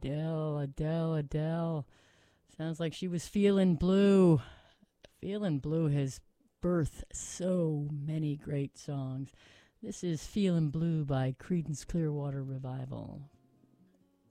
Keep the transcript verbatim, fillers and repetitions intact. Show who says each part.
Speaker 1: Adele, Adele, Adele. Sounds like she was feeling blue. Feeling Blue has birthed so many great songs. This is Feeling Blue by Creedence Clearwater Revival.